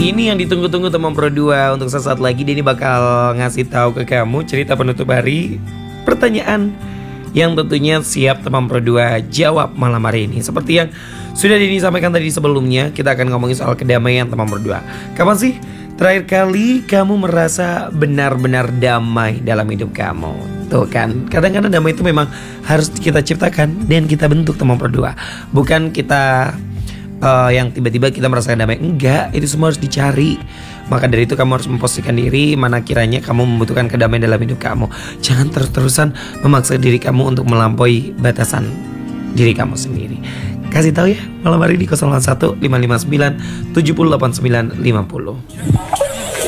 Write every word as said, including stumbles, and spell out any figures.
Ini yang ditunggu-tunggu teman Pro dua. Untuk sesaat lagi Denny bakal ngasih tahu ke kamu cerita penutup hari. Pertanyaan yang tentunya siap teman Pro dua jawab malam hari ini. Seperti yang sudah Denny sampaikan tadi sebelumnya, kita akan ngomongin soal kedamaian teman Pro dua. Kapan sih terakhir kali kamu merasa benar-benar damai dalam hidup kamu? Tuh kan, kadang-kadang damai itu memang harus kita ciptakan dan kita bentuk teman Pro dua. Bukan kita uh, yang tiba-tiba kita merasakan damai. Enggak, itu semua harus dicari. Maka dari itu kamu harus memposisikan diri mana kiranya kamu membutuhkan kedamaian dalam hidup kamu. Jangan terus-terusan memaksa diri kamu untuk melampaui batasan diri kamu sendiri. Kasih tahu ya malam hari di nol satu lima lima sembilan tujuh delapan sembilan lima nol.